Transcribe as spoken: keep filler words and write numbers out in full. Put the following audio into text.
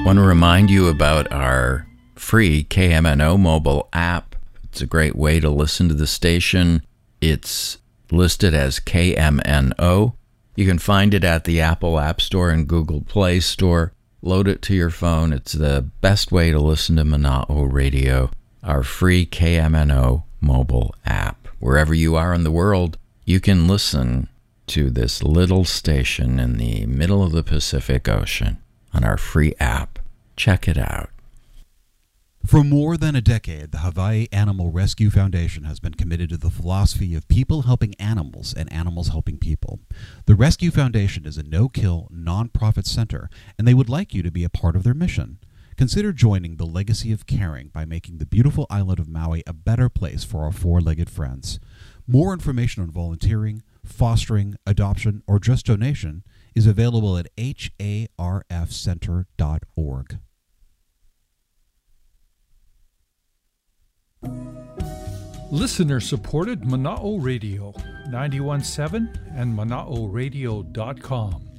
Want to remind you about our free K M N O mobile app. It's a great way to listen to the station. It's listed as K M N O. You can find it at the Apple App Store and Google Play Store. Load it to your phone. It's the best way to listen to Mana'o Radio, our free K M N O mobile app. Wherever you are in the world, you can listen to this little station in the middle of the Pacific Ocean on our free app. Check it out. For more than a decade, the Hawaii Animal Rescue Foundation has been committed to the philosophy of people helping animals and animals helping people. The Rescue Foundation is a no-kill, non-profit center, and they would like you to be a part of their mission. Consider joining the Legacy of Caring by making the beautiful island of Maui a better place for our four-legged friends. More information on volunteering, fostering, adoption, or just donation is available at H A R F center dot org. Listener-supported Mana'o Radio, ninety-one point seven and mana'o radio dot com.